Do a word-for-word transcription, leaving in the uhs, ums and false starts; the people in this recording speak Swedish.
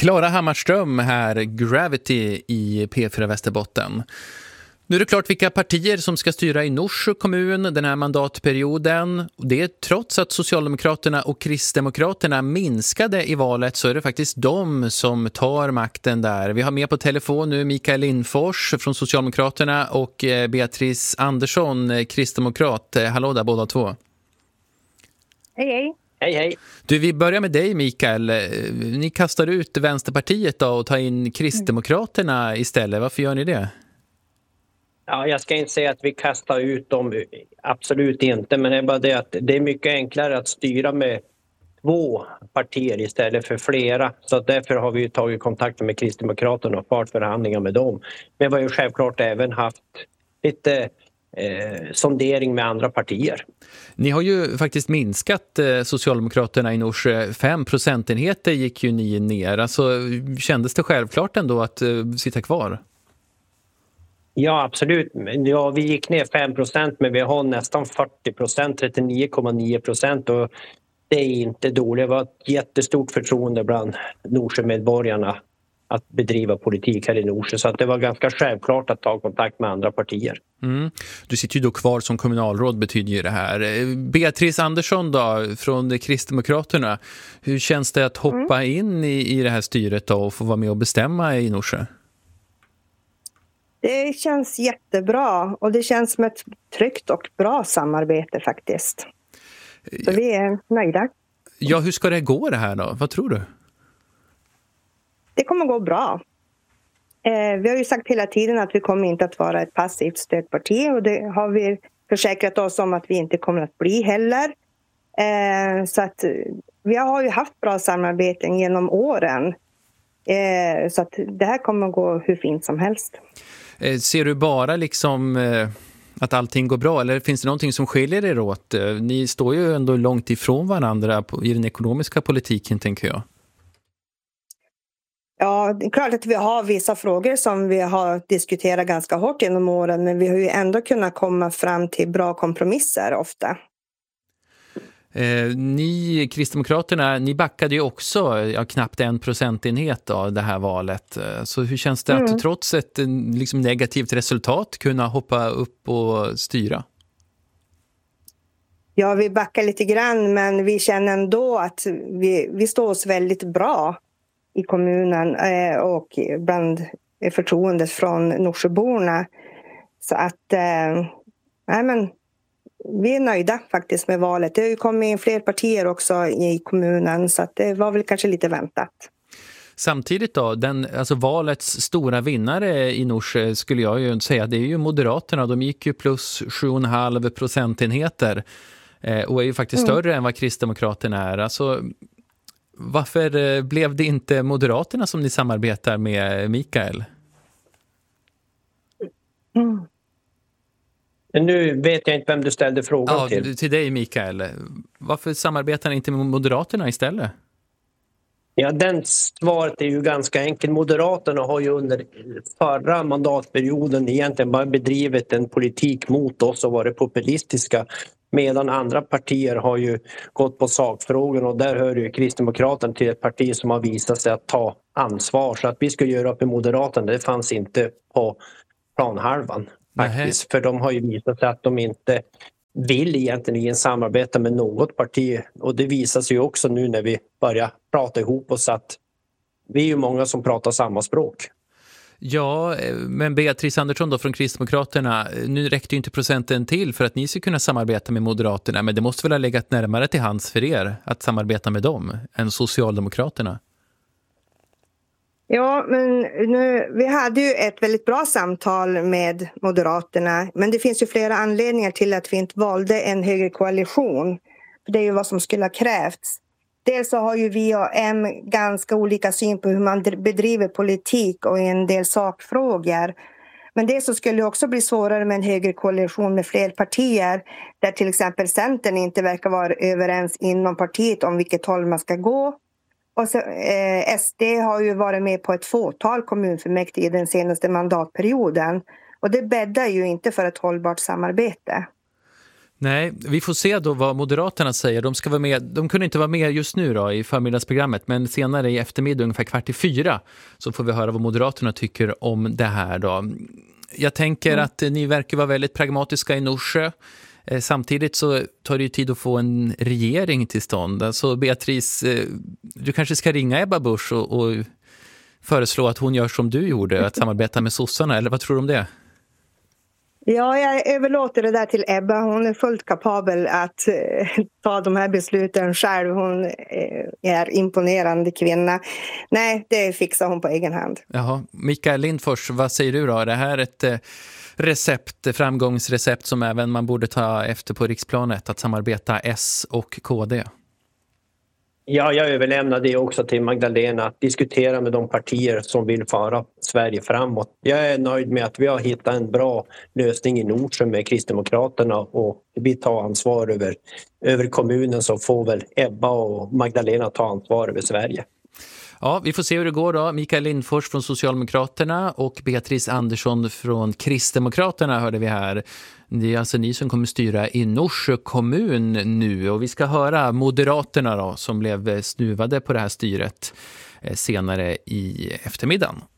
Klara Hammarström här, Gravity i P fyra Västerbotten. Nu är det klart vilka partier som ska styra i Norsjö kommun den här mandatperioden. Det är trots att Socialdemokraterna och Kristdemokraterna minskade i valet, så är det faktiskt de som tar makten där. Vi har med på telefon nu Mikael Lindfors från Socialdemokraterna och Beatrice Andersson, kristdemokrat. Hallå där båda två. Hej hej. Hej hej. Du, vi börjar med dig Mikael. Ni kastar ut Vänsterpartiet då och tar in Kristdemokraterna istället. Varför gör ni det? Ja, jag ska inte säga att vi kastar ut dem, absolut inte, men det är bara det att det är mycket enklare att styra med två partier istället för flera. Så därför har vi tagit kontakt med Kristdemokraterna och fört förhandlingar med dem. Men vi har ju självklart även haft lite eh, sondering med andra partier. Ni har ju faktiskt minskat eh, Socialdemokraterna i Norsjö. Fem procentenheter gick ju ni ner. Alltså, kändes det självklart ändå att eh, sitta kvar? Ja, absolut. Ja, vi gick ner fem procent, men vi har nästan fyrtio procent, trettionio komma nio procent, och det är inte dåligt. Det var ett jättestort förtroende bland Norsjö-medborgarna att bedriva politik här i Norsjö, så att det var ganska självklart att ta kontakt med andra partier. Mm. Du sitter ju då kvar som kommunalråd, betyder ju det här. Beatrice Andersson då, från Kristdemokraterna. Hur känns det att hoppa mm. in i, i det här styret då och få vara med och bestämma i Norsjö? Det känns jättebra och det känns som ett tryggt och bra samarbete faktiskt. Så ja. Vi är nöjda. Ja, hur ska det gå det här då? Vad tror du? Det kommer gå bra. Eh, vi har ju sagt hela tiden att vi kommer inte att vara ett passivt stödparti, och det har vi försäkrat oss om att vi inte kommer att bli heller. Eh, så att vi har ju haft bra samarbeten genom åren. Eh, så att det här kommer att gå hur fint som helst. Ser du bara liksom eh, att allting går bra, eller finns det någonting som skiljer er åt? Ni står ju ändå långt ifrån varandra på, i den ekonomiska politiken, tänker jag. Ja, det är klart att vi har vissa frågor som vi har diskuterat ganska hårt genom åren, men vi har ju ändå kunnat komma fram till bra kompromisser ofta. Eh, ni Kristdemokraterna, ni backade ju också ja, knappt en procentenhet av det här valet. Så hur känns det mm. att trots ett liksom, negativt resultat kunna hoppa upp och styra? Ja, vi backar lite grann, men vi känner ändå att vi, vi står oss väldigt bra i kommunen eh, och bland förtroendet från Norsjöborna. Så att, eh, nej men vi är nöjda faktiskt med valet. Det har ju kommit in fler partier också i kommunen, så att det var väl kanske lite väntat. Samtidigt då, den, alltså valets stora vinnare i Norsjö skulle jag ju säga, det är ju Moderaterna. De gick ju plus sju komma fem procentenheter eh, och är ju faktiskt mm. större än vad Kristdemokraterna är. Alltså, varför blev det inte Moderaterna som ni samarbetar med, Mikael? Mm. Men nu vet jag inte vem du ställde frågan ja, till. Till dig, Mikael. Varför samarbetar ni inte med Moderaterna istället? Ja, den svaret är ju ganska enkelt. Moderaterna har ju under förra mandatperioden egentligen bara bedrivit en politik mot oss och varit populistiska, medan andra partier har ju gått på sakfrågor, och där hör ju Kristdemokraterna till ett parti som har visat sig att ta ansvar. Så att vi ska göra upp med Moderaterna, det fanns inte på planhalvan. Faktiskt, för de har ju visat sig att de inte vill egentligen samarbeta med något parti, och det visar sig ju också nu när vi börjar prata ihop oss att vi är ju många som pratar samma språk. Ja, men Beatrice Andersson då från Kristdemokraterna, nu räckte ju inte procenten till för att ni ska kunna samarbeta med Moderaterna, men det måste väl ha legat närmare till hands för er att samarbeta med dem än Socialdemokraterna? Ja, men nu, vi hade ju ett väldigt bra samtal med Moderaterna, men det finns ju flera anledningar till att vi inte valde en högerkoalition. För det är ju vad som skulle ha krävts. Dels så har ju vi och M ganska olika syn på hur man bedriver politik och en del sakfrågor. Men det så skulle också bli svårare med en högerkoalition med fler partier, där till exempel Centern inte verkar vara överens inom partiet om vilket håll man ska gå. Och så, eh, S D har ju varit med på ett fåtal kommunfullmäktige den senaste mandatperioden. Och det bäddar ju inte för ett hållbart samarbete. Nej, vi får se då vad Moderaterna säger. De ska vara med, de kunde inte vara med just nu då i förmiddagsprogrammet, men senare i eftermiddag ungefär kvart i fyra så får vi höra vad Moderaterna tycker om det här då. Jag tänker mm. att ni verkar vara väldigt pragmatiska i Norsjö. Eh, samtidigt så tar det ju tid att få en regering till stånd. Alltså Beatrice, eh, du kanske ska ringa Ebba Busch och, och föreslå att hon gör som du gjorde, att samarbeta med sossarna, eller vad tror du om det? Ja, jag överlåter det där till Ebba. Hon är fullt kapabel att eh, ta de här besluten själv. Hon eh, är imponerande kvinna. Nej, det fixar hon på egen hand. Jaha. Mikael Lindfors, vad säger du då? Är det här ett eh, recept, framgångsrecept som även man borde ta efter på riksplanet, att samarbeta S och K D? Ja, jag överlämnar det också till Magdalena att diskutera med de partier som vill föra Sverige framåt. Jag är nöjd med att vi har hittat en bra lösning i Norsjö med Kristdemokraterna och vi tar ansvar över, över kommunen, så får väl Ebba och Magdalena ta ansvar över Sverige. Ja, vi får se hur det går då. Mikael Lindfors från Socialdemokraterna och Beatrice Andersson från Kristdemokraterna hörde vi här. Det är alltså ni som kommer styra i Norsjö kommun nu, och vi ska höra Moderaterna då, som blev snuvade på det här styret senare i eftermiddagen.